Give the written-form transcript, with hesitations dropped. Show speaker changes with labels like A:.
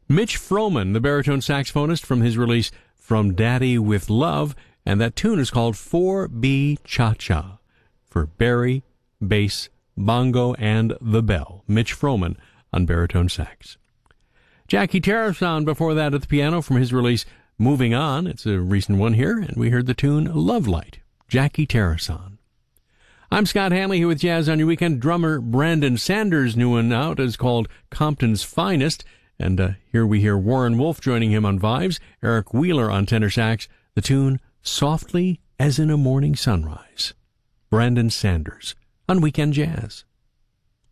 A: Mitch Froman, the baritone saxophonist, from his release From Daddy with Love, and that tune is called 4B Cha-Cha, for Barry, bass, bongo, and the bell. Mitch Froman on baritone sax. Jackie Tarrason before that at the piano from his release Moving On. It's a recent one here, and we heard the tune Love Light. Jackie Tarrason. I'm Scott Hanley here with Jazz on Your Weekend. Drummer Brandon Sanders' new one out is called Compton's Finest, and here we hear Warren Wolf joining him on vibes, Eric Wheeler on tenor sax, the tune Softly as in a Morning Sunrise. Brandon Sanders on Weekend Jazz.